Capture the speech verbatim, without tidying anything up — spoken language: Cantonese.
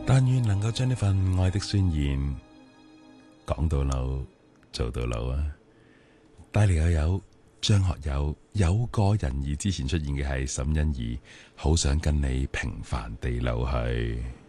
但願能夠將呢份愛的宣言講到老做到老啊！帶嚟又有張學友有個人，而之前出現嘅係沈欣宜，好想跟你平凡地老去。